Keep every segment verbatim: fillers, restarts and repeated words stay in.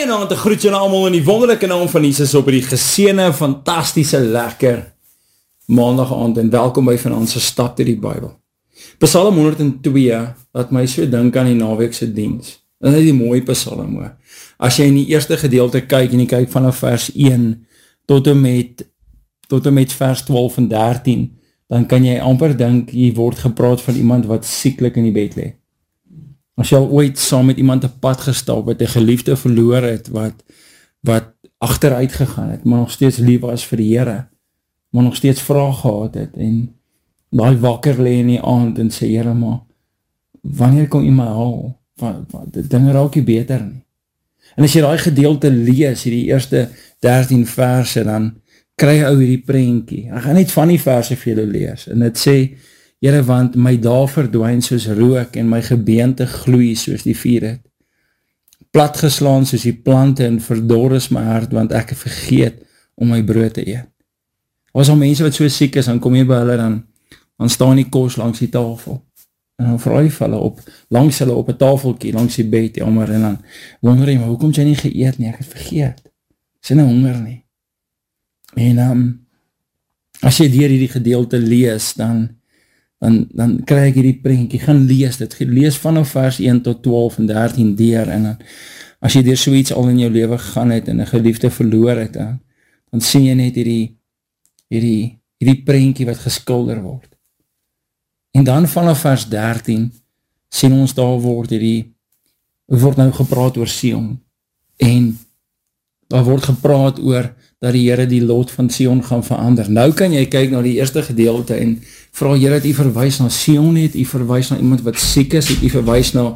Goeienaand, ek groet julle allemaal in die wonderlijke naam van Jesus op die geseene, fantastische, lekker maandag aand en welkom by vanaand se stap deur die Bybel. Psalm honderd en twee, laat my so dink aan die naweekse diens. Dit is die mooie psalm hoor. As jy in die eerste gedeelte kyk en jy kyk vanaf vers een tot en met, tot en met vers twaalf en dertien, dan kan jy amper dink, jy word gepraat van iemand wat sieklik in die bed lê. As jy al ooit saam met iemand op pad gestap het, 'n geliefde verloor het, wat, wat achteruit gegaan het, maar nog steeds lief was vir die Here, maar nog steeds vraag gehad het, en daai wakker lê in die aand en sê, Here, maar, wanneer kom jy my haal? Dinge raak nie beter nie. En as jy daai gedeelte lees, die eerste dertien verse, dan kry jy ou hierdie prentjie. Ek gaan net van die verse vir julle lees, en dit sê, Here, want my dae verdwyn soos rook, en my gebeente gloei soos die vuur het. Platgeslaan soos die plante, en verdor is my hart, want ek het vergeet om my brood te eet. As al mense wat so siek is, dan kom jy by hulle, dan, dan staan die kos langs die tafel. En dan vraag hulle op, langs hulle op 'n tafeltjie, langs die bed, jammer, en dan wonder jy, maar hoekom jy nie geëet nie, ek het vergeet. Is jy nie honger nie? En um, as jy deur hierdie gedeelte lees, dan dan, dan kry ek hierdie prentjie, gaan lees dit, lees vanaf vers een tot twaalf en dertien deur, en dan, as jy deur so iets al in jou lewe gegaan het, en 'n geliefde verloor het, dan, dan sien jy net hierdie, hierdie, hierdie prentjie wat geskilder word. En dan vanaf vers dertien, sien ons daar word hierdie, word nou gepraat oor Sion, en daar word gepraat oor, dat die Here die lot van Sion gaan verander. Nou kan jy kyk na die eerste gedeelte en vra, Here, het jy verwys na Sion, het jy verwys na iemand wat siek is, het jy verwys na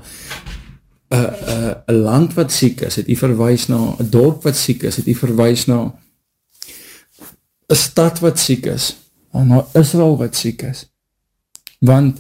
een land wat siek is, het jy verwys na een dorp wat siek is, het jy verwys na een stad wat siek is, na Israel wat siek is. Want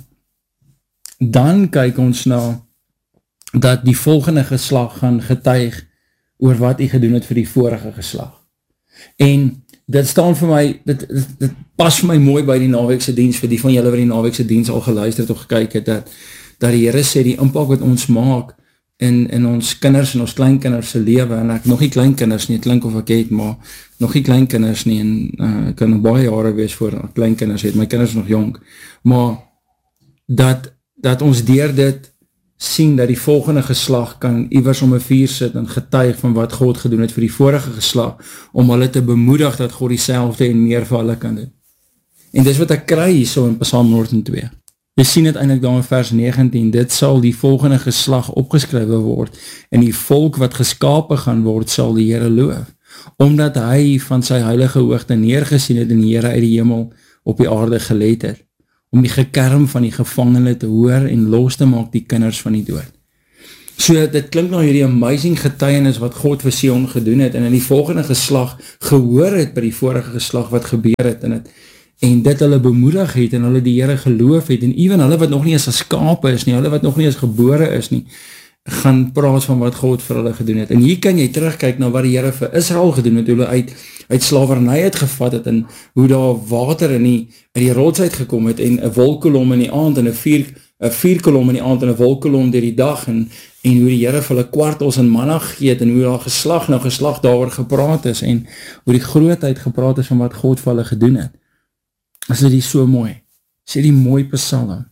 dan kyk ons na dat die volgende geslag gaan getuig oor wat jy gedoen het vir die vorige geslag. En dit staan vir my, dit, dit, dit pas vir my mooi by die naweekse diens, vir die van julle wat die naweekse diens al geluister het of gekyk het, dat, dat die Here sê, die impak wat ons maak in, in ons kinders en ons kleinkinders se lewe, en ek nog nie kleinkinders nie, het klink of ek het, maar nog nie kleinkinders nie, en uh, ek kan nog baie jare wees voor kleinkinders het, my kinders nog jong, maar dat, dat ons deur dit sien dat die volgende geslag kan iewers om 'n vuur sit en getuig van wat God gedoen het vir die vorige geslag, om hulle te bemoedig dat God dieselfde en meer vir hulle kan doen. En dis wat ek kry hier so in Psalm honderd en twee. Jy sien het eintlik daar in vers negentien, dit sal die volgende geslag opgeskrywe word, en die volk wat geskape gaan word, sal die Here loof, omdat hy van sy heilige hoogte neergesien het en die Here uit die hemel op die aarde geleid het, om die gekerm van die gevangene te hoor en los te maak die kinders van die dood. So dit klink nou hierdie amazing getuienis wat God vir Sion gedoen het, en in die volgende geslag gehoor het by die vorige geslag wat gebeur het, en, het, en dit hulle bemoedig het, en hulle die Here geloof het, en even hulle wat nog nie as geskape is nie, hulle wat nog nie as gebore is nie, gaan praat van wat God vir hulle gedoen het. En hier kan jy terugkyk na wat die Here vir Israel gedoen het, hoe hulle uit, uit slavernij het gevat het, en hoe daar water in die, in die rots uitgekom het, en een wolkolom in die aand, en een vier, een vierkolom in die aand, en een wolkolom dier die dag, en, en hoe die Here vir hulle kwartels en manna geet, en hoe daar geslag na geslag daaroor gepraat is, en hoe die grootheid gepraat is van wat God vir hulle gedoen het. As dit is so mooi, sê die mooi psalm,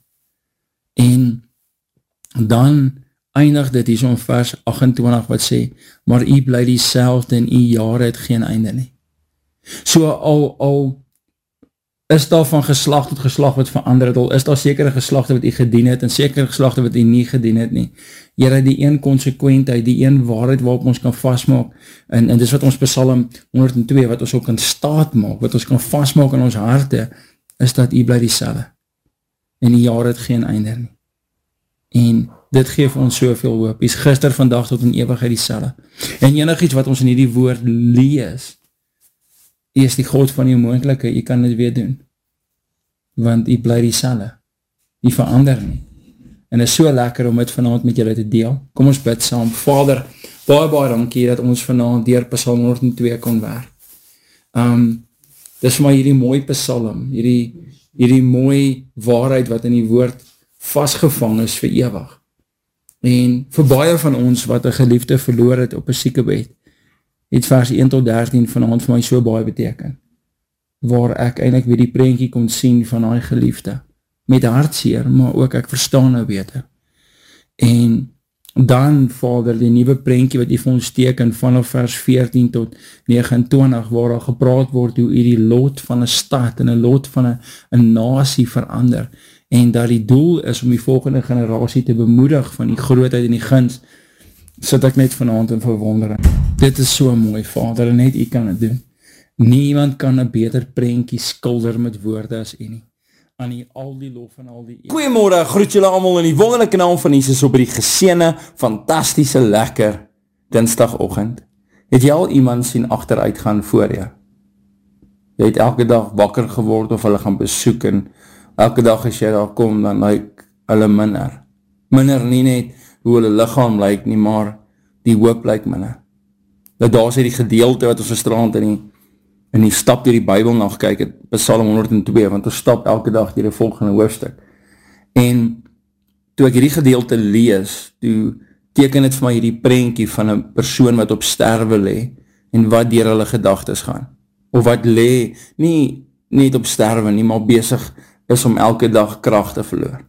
en dan eindig dit hier so in vers agt en twintig wat sê, maar u bly dieselfde en u jare het geen einde nie. So al, al is daar van geslag tot geslag wat verander het, al is daar sekere geslagte wat u gedien het, en sekere geslagte wat u nie gedien het nie. Here, die een konsekwentheid, die een waarheid waarop ons kan vastmaak, en, en dis wat ons Psalm honderd en twee, wat ons ook kan staat maak, wat ons kan vastmaak in ons harte, is dat u bly dieselfde. En die jare het geen einde nie. En dit geef ons soveel hoop, is gister, vandag tot in ewigheid dieselfde. En enig iets wat ons in hierdie woord lees, is die God van die moontlike, jy kan dit weer doen. Want jy bly dieselfde. Jy verander nie. En is so lekker om dit vanaand met julle te deel. Kom ons bid saam. Vader, baie baie dankie dat ons vanaand deur Psalm honderd en twee kon werk. Um, dis vir my hierdie mooi psalm, hierdie, hierdie mooi waarheid wat in die woord vastgevang is vir ewig. En vir baie van ons wat 'n geliefde verloor het op 'n siekebed, het vers een tot dertien vanaand vir my so baie beteken, waar ek eintlik weer die prentjie kon sien van daai geliefde, met hartseer, maar ook ek verstaan nou beter. En dan, Vader, die nuwe prentjie wat U vir ons teken vanaf vers veertien tot nege en twintig, waar daar gepraat word hoe U die lot van 'n stad en 'n lot van 'n 'n nasie verander, en dat die doel is om die volgende generasie te bemoedig van die grootheid en die guns, sit ek net vanaand in verwondering. Dit is so mooi, Vader, en net U kan dit doen. Niemand kan 'n beter prentjie skilder met woorde as U nie. Aan U al die lof en al die eer. Goeiemôre, groet julle almal in die wonderlike naam van Jesus op die geseënde, fantastiese, lekker Dinsdagoggend. Het jy al iemand sien agteruit gaan voor jou? Jy het elke dag wakker geword of hulle gaan besoek, en elke dag as jy daar kom, dan lyk hulle minder. Minder nie net hoe hulle liggaam lyk nie, maar die hoop lyk minder. Dat daar sê die gedeelte wat ons verstrand in die en die stap deur die Bybel nog kyk, het Psalm honderd en twee, want ons stap elke dag deur die volgende hoofstuk. En toe ek hierdie gedeelte lees, toe teken dit vir my hierdie prentjie van 'n persoon wat op sterwe lê, en wat deur hulle gedagtes gaan. Of wat lê, nie net op sterwe nie, maar besig is om elke dag krag te verloor.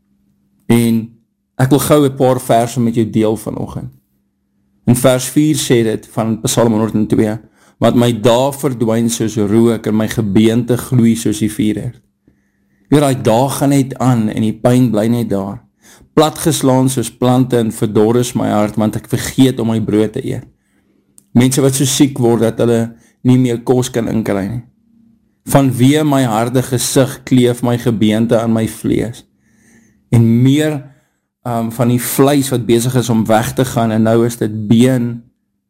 En ek wil gou 'n paar verse met jou deel vanoggend. In vers vier sê dit van Psalm honderd en twee, want my dae verdwyn soos rook en my gebeente gloei soos die vuurherd. Weer daai dae gaan net aan en die pyn bly net daar. Platgeslaan soos plante en verdor is my hart, want ek vergeet om my brood te eet. Mense wat so siek word dat hulle nie meer kos kan inkry nie. Vanweë my harde gesig kleef my gebeente aan my vlees. En meer um, van die vleis wat besig is om weg te gaan, en nou is dit been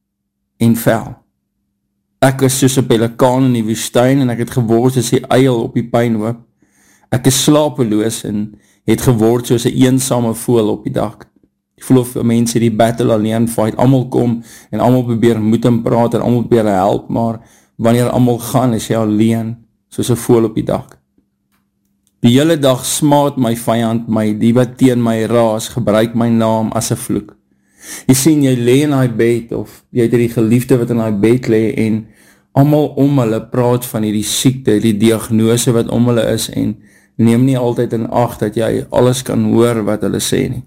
en vel. Ek is soos 'n pelikaan in die woestyn, en ek het geword soos die uil op die pynhoop. Ek is slapeloos en het geword soos 'n eensame voël op die dak. Die voel of mense die battle alleen fight, almal kom en almal probeer moet en praat en almal probeer help, maar wanneer almal gaan, is jy alleen soos 'n voël op die dak. Die hele dag smaad my vyand my, die wat teen my raas, gebruik my naam as 'n vloek. Jy sien, jy lê in die bed, of jy het die geliefde wat in die bed lê, en almal om hulle praat van hierdie siekte, die diagnose wat om hulle is, en neem nie altyd in ag dat jy alles kan hoor wat hulle sê nie.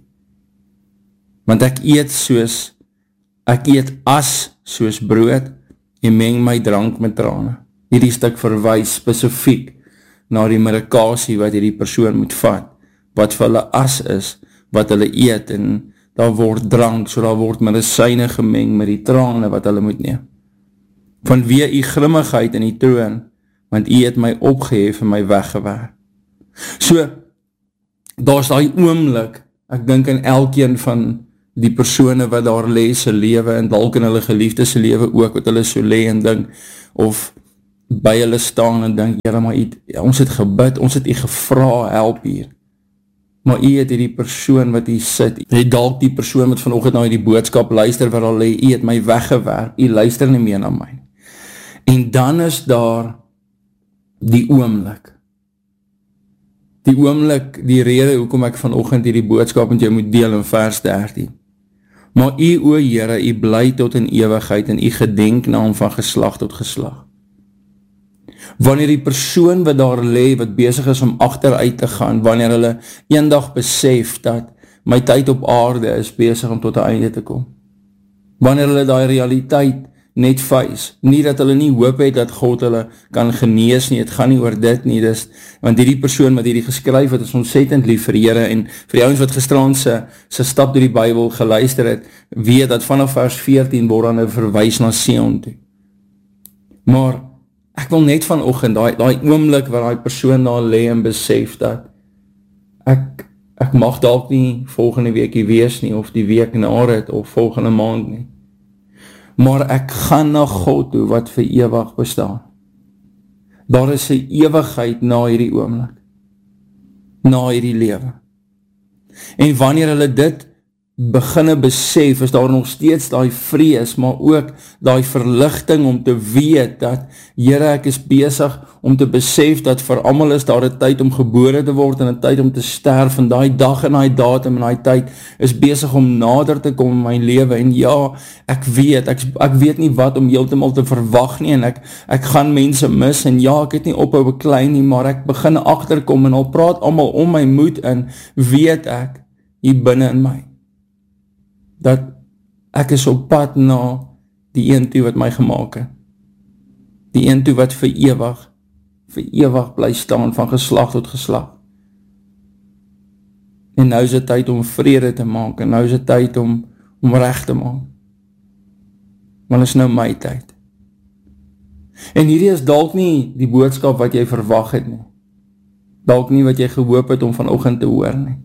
Want ek eet soos, ek eet as soos brood, en meng my drank met trane. Hierdie stuk verwys spesifiek na die medikasie wat hierdie persoon moet vat, wat vir hulle as is, wat hulle eet, en daar word drank, so daar word medisyne gemeng met die trane wat hulle moet neem. Vanweë U grimmigheid in die troon, want U het my opgehef en my weggewerk. So, daar is daai oomblik, ek dink in elkeen van die persone wat daar lê se lewe, en dalk in hulle geliefde se lewe ook, wat hulle so lê en dink, of by hulle staan en dink, Here, maar U, ons het gebid, ons het U gevra, help hier. Maar U het hierdie persoon wat hier sit, U het dalk die persoon wat vanoggend na hierdie boodskap luister, waar al lê, U het my weggewerk, U luister nie meer na my. En dan is daar die oomblik. Die oomblik, die rede hoekom ek vanoggend hierdie boodskap met jou moet deel in vers dertien. Maar U, o Here, U bly tot in ewigheid, en U gedenknaam van geslag tot geslag. Wanneer die persoon wat daar lê, wat besig is om agteruit te gaan, wanneer hulle eendag besef dat my tyd op aarde is besig om tot 'n einde te kom. Wanneer hulle daai realiteit net face, nie dat hulle nie hoop het dat God hulle kan genees nie, het gaan nie oor dit nie, dis, want hierdie persoon wat hierdie geskryf het, is ontsettend lief vir Here, en vir die ouens wat gisterand se, se stap deur die Bybel geluister het, weet dat vanaf vers veertien word dan 'n verwys na Sion toe. Maar ek wil net vanoggend, daai daai oomblik waar daai persoon daar lê en besef dat ek ek mag dalk nie volgende weekie wees nie, of die week na dit, of volgende maand nie. Maar ek gaan na God toe wat vir ewig bestaan. Daar is 'n ewigheid na hierdie oomblik, na hierdie lewe. En wanneer hulle dit beginne besef, is daar nog steeds die vrees, maar ook die verligting om te weet dat, Here, ek is besig om te besef dat vir almal is daar 'n tyd om gebore te word en 'n tyd om te sterf, en die dag en die datum en die tyd is besig om nader te kom in my lewe, en ja, ek weet, ek, ek weet nie wat om heeltemal te verwag nie, en ek, ek gaan mense mis, en ja, ek het nie ophou beklei nie, maar ek begin agterkom, en al praat almal om my moed in, weet ek, hier binne in my, dat ek is op pad na die een toe wat my gemaak het. Die een toe wat vir ewig, vir ewig bly staan van geslag tot geslag. En nou is dit tyd om vrede te maak, en nou is dit tyd om, om reg te maak. Maar is nou my tyd. En hierdie is dalk nie die boodskap wat jy verwag het nie. Dalk nie wat jy gehoop het om vanoggend te hoor nie.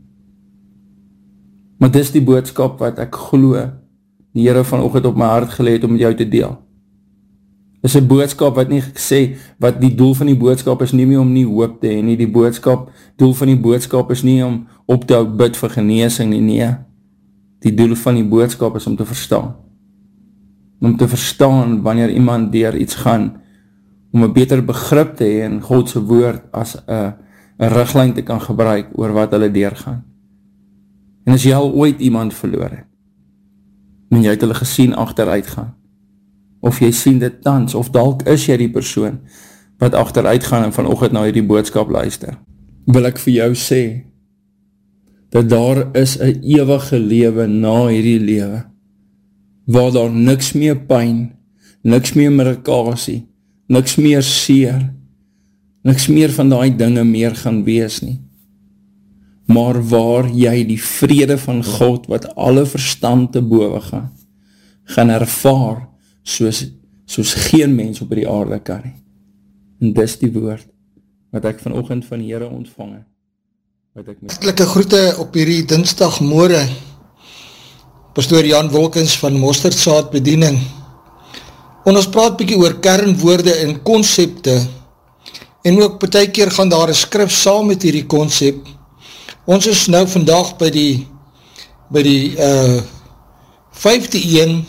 Maar dis die boodskap wat ek glo, die Here vanoggend op my hart gelê het om met jou te deel. Dis 'n boodskap wat nie sê, wat die doel van die boodskap is nie meer om nie hoop te hê nie, die boodskap, doel van die boodskap is nie om op te hou bid vir genesing nie, nee. Die doel van die boodskap is om te verstaan. Om te verstaan wanneer iemand deur iets gaan, om 'n beter begrip te hê in God se woord as 'n 'n riglyn te kan gebruik oor wat hulle deurgaan. En as jy al ooit iemand verloor het, en jy het hulle gesien agteruit gaan, of jy sien dit tans, of dalk is jy die persoon wat agteruit gaan en vanoggend na hierdie boodskap luister, wil ek vir jou sê, dat daar is 'n ewige lewe na hierdie lewe, waar daar niks meer pyn, niks meer medikasie, niks meer seer, niks meer van daai dinge meer gaan wees nie. Maar waar jy die vrede van God, wat alle verstand te bowe gaan, gaan ervaar, soos, soos geen mens op die aarde kan nie. En dis die woord, wat ek vanoggend van die Here ontvang het. Hartlike groete op hierdie dinsdagmôre, Pastoor Jan Wilkins van Mosterdsaad Bediening. En ons praat bykie oor kernwoorde en konsepte, en ook partykeer gaan daar 'n skrif saam met hierdie konsep. Ons is nou vandag by die by die uh, vyfde een,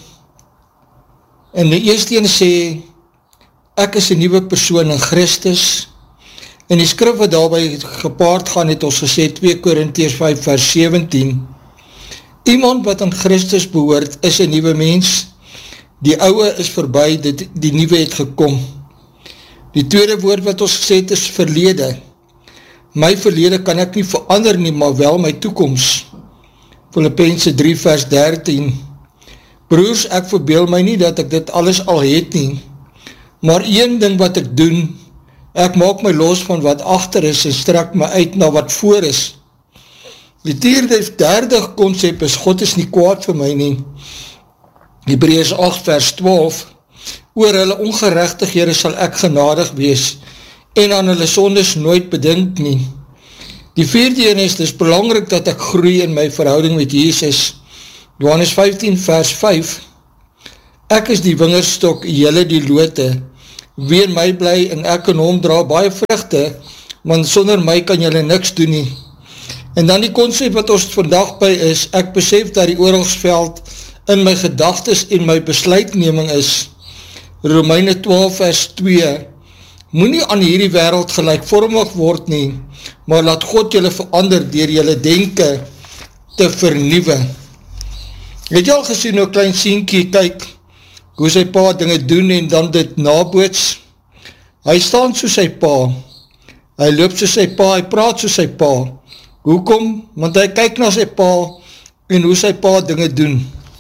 en die eerste een sê, ek is 'n nuwe persoon in Christus, en die skrif wat daarby gepaard gaan, het ons gesê, twee Korintiërs vyf vers sewentien, iemand wat aan Christus behoort, is 'n nuwe mens, die ouwe is verby, die, die nuwe het gekom. Die tweede woord wat ons gesê het, is verlede. My verlede kan ek nie verander nie, maar wel my toekoms. Filippense drie vers dertien. Broers, ek verbeel my nie dat ek dit alles al het nie, maar een ding wat ek doen, ek maak my los van wat agter is en strek my uit na wat voor is. Die derde, derde konsep is, God is nie kwaad vir my nie. Hebreërs agt vers twaalf, oor hulle ongeregtighede sal ek genadig wees, en aan hulle sondes nooit bedink nie. Die vierde een is, dis belangrik dat ek groei in my verhouding met Jesus. Johannes vyftien vers vyf, ek is die wingerdstok, julle die lote, wie in my bly en ek in hom dra baie vrugte, want sonder my kan julle niks doen nie. En dan die konsep wat ons vandag by is, ek besef dat die oorlogsveld in my gedagtes en my besluitneming is. Romeine twaalf vers twee, moenie aan hierdie wêreld gelykvormig word nie, maar laat God julle verander deur julle denke te vernuwe. Het jy al gesien hoe klein seentjie kyk, hoe sy pa dinge doen en dan dit naboots? Hy staan soos sy pa, hy loop soos sy pa, hy praat soos sy pa. Hoekom? Want hy kyk na sy pa en hoe sy pa dinge doen.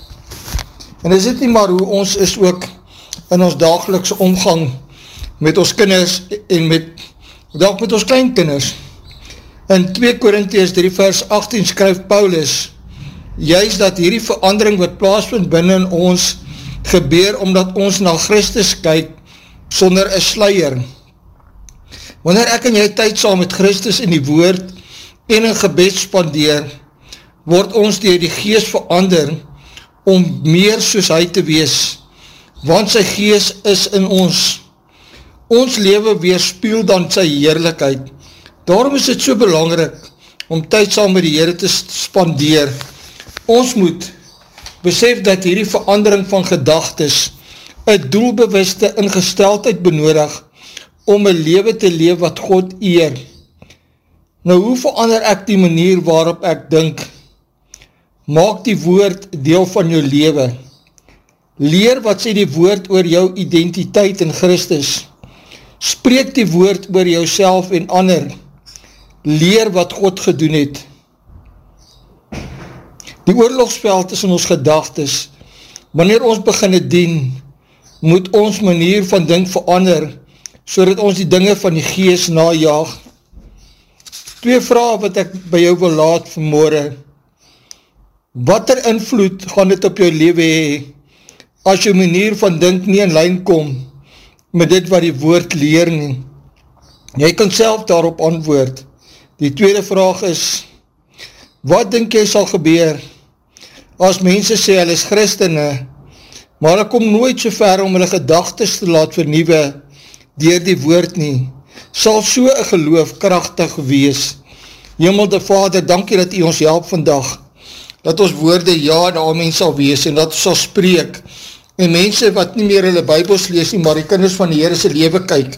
En is dit nie maar hoe ons is ook in ons dagelikse omgang met ons kinders en met, dalk met ons kleinkinders. In twee Korintiërs drie vers agttien skryf Paulus, juist dat hierdie verandering wat plaasvind binne in ons gebeur omdat ons na Christus kyk sonder 'n sluier. Wanneer ek en jy tyd saam met Christus in die woord en in gebed spandeer, word ons deur die Gees verander om meer soos hy te wees, want sy Gees is in ons. Ons lewe weerspieël dan sy heerlikheid. Daarom is dit so belangrik om tyd saam met die Here te spandeer, Ons moet besef dat hierdie verandering van gedagtes 'n doelbewuste ingesteldheid benodig om 'n lewe te leef wat God eer. Nou, hoe verander ek die manier waarop ek dink? Maak die woord deel van jou lewe. Leer wat sê die woord oor jou identiteit in Christus. Spreek die woord oor jouself en ander. Leer wat God gedoen het. Die oorlogsveld is in ons gedagtes. Wanneer ons begin dien, moet ons manier van dink verander, sodat ons die dinge van die gees najaag. Twee vrae wat ek by jou wil laat vanmôre. Watter invloed gaan dit op jou lewe hê, as jou manier van dink nie in lyn kom met dit wat die woord leer nie? Jy kan self daarop antwoord. Die tweede vraag is, wat dink jy sal gebeur, as mense sê hulle is Christene, maar hulle kom nooit so ver om hulle gedagtes te laat vernuwe deur die woord nie? Sal so 'n geloof kragtig wees? Hemelde Vader, dankie dat U ons help vandag, dat ons woorde ja en amen sal wees, en dat ons sal spreek, en mense wat nie meer hulle Bybels lees nie, maar die kinders van die Here se lewe kyk,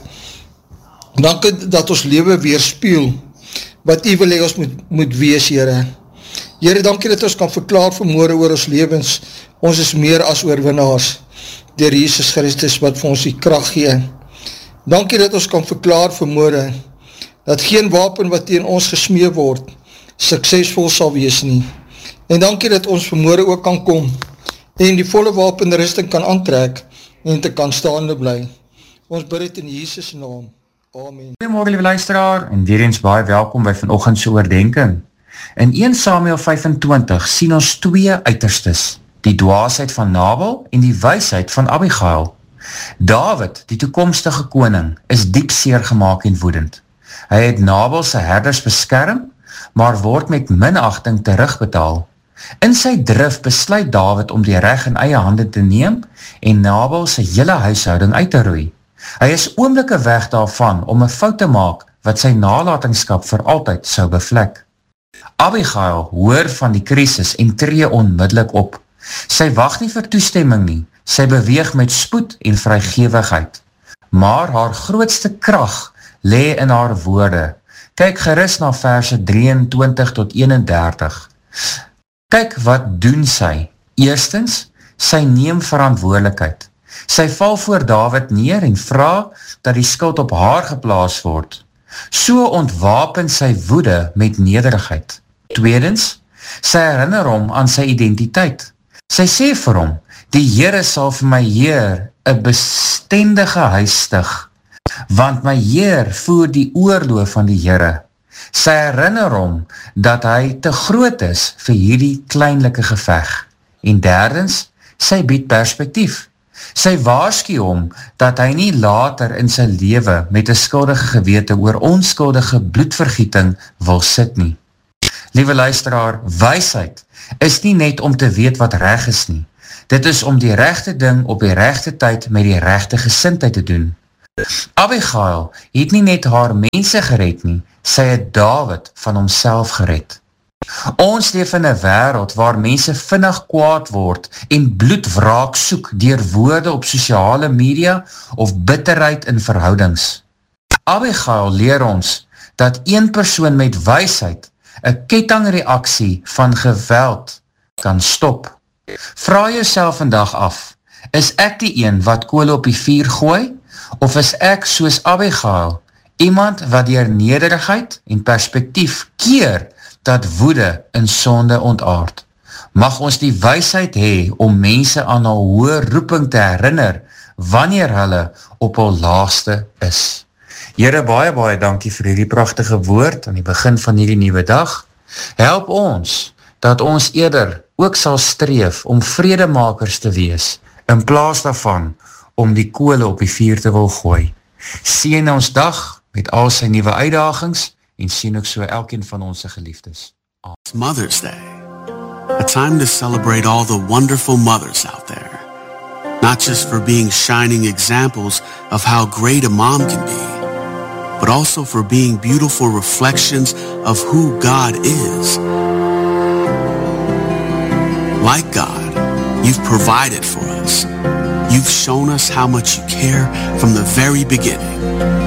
dankie dat ons lewe weerspieël, wat U wil hê ons moet, moet wees, Here. Here, dankie dat ons kan verklaar vanmôre oor ons lewens, ons is meer as oorwinnaars, deur Jesus Christus wat vir ons die krag gee. Dankie dat ons kan verklaar vanmôre, dat geen wapen wat teen ons gesmee word, suksesvol sal wees nie. En dankie dat ons vanmôre ook kan kom, en die volle wapenrusting kan aantrek, en te kan staande bly. Ons bid dit in Jesus naam. Amen. Goeiemôre liewe luisteraar, en weer eens baie welkom by vanoggend se oordenking. In Eerste Samuel vyf-en-twintig sien ons twee uiterstes, die dwaasheid van Nabal en die wysheid van Abigail. Dawid, die toekomstige koning, is diep seer gemaak en woedend. Hy het Nabal se herders beskerm, maar word met minagting terugbetaal. In sy drif besluit Dawid om die reg in eie hande te neem en Nabal se hele huishouding uit te roei. Hy is oomblikke weg daarvan om 'n fout te maak wat sy nalatenskap vir altyd sou bevlek. Abigail hoor van die krisis en tree onmiddellik op. Sy wag nie vir toestemming nie, sy beweeg met spoed en vrygewigheid. Maar haar grootste krag lê in haar woorde. Kyk gerus na verse drieëntwintig tot eenendertig. Kyk wat doen sy. Eerstens, sy neem verantwoordelikheid. Sy val voor Dawid neer en vra dat die skuld op haar geplaas word. So ontwapen sy woede met nederigheid. Tweedens, sy herinner hom aan sy identiteit. Sy sê vir hom, die Here sal vir my Heer 'n bestendige huis stig, want my Heer voer die oorlog van die Here. Sy herinner hom dat hy te groot is vir hierdie kleinlike geveg. En derdens, sy bied perspektief. Sy waarsku hom dat hy nie later in sy lewe met 'n skuldige gewete oor onskuldige bloedvergieting wil sit nie. Liewe luisteraar, wysheid is nie net om te weet wat reg is nie. Dit is om die regte ding op die regte tyd met die regte gesindheid te doen. Abigail het nie net haar mense gered nie, sy het Dawid van homself gered. Ons leef in 'n wêreld waar mense vinnig kwaad word en bloedwraak soek deur woorde op sosiale media of bitterheid in verhoudings. Abigail leer ons dat een persoon met wysheid 'n kettingreaksie van geweld kan stop. Vra jouself vandag af, is ek die een wat kool op die vuur gooi, of is ek soos Abigail, iemand wat deur nederigheid en perspektief keer dat woede in sonde ontaard? Mag ons die wysheid hê om mense aan hul hoë roeping te herinner, wanneer hulle op hul laagste is. Here, baie baie dankie vir hierdie pragtige woord aan die begin van hierdie nuwe dag. Help ons, dat ons eerder ook sal streef om vredemakers te wees, in plaas daarvan om die kole op die vuur te wil gooi. Seën ons dag met al sy nuwe uitdagings en sien ook so elkeen van ons se geliefdes. It's Mother's Day, a time to celebrate all the wonderful mothers out there, not just for being shining examples of how great a mom can be, but also for being beautiful reflections of who God is. Like God, you've provided for us. You've shown us how much you care from the very beginning.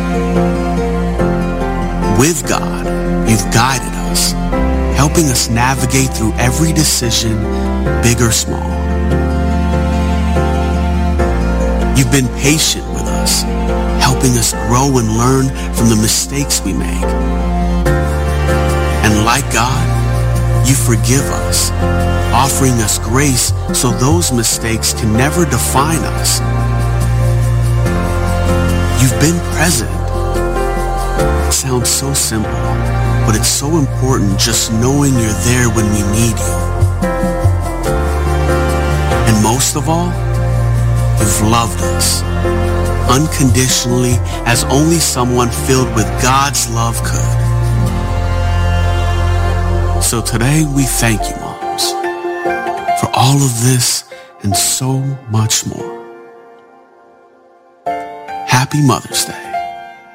With God, you've guided us, helping us navigate through every decision, big or small. You've been patient with us, helping us grow and learn from the mistakes we make. And like God, you forgive us, offering us grace so those mistakes can never define us. You've been present. It sounds so simple, but it's so important just knowing you're there when we need you. And most of all, you've loved us unconditionally as only someone filled with God's love could. So today we thank you, moms, for all of this and so much more. Happy Mother's Day.